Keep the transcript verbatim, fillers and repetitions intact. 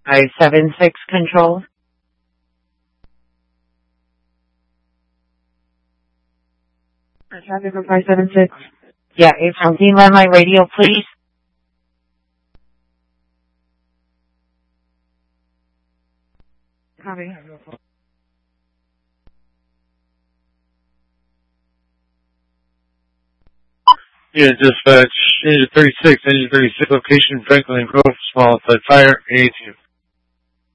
five seven six control. Traffic for five seven six. Yeah, eight seventeen, landline radio, please. Copy. Yeah, dispatch, engine thirty-six, engine thirty-six, location Franklin Grove, small side fire, A two.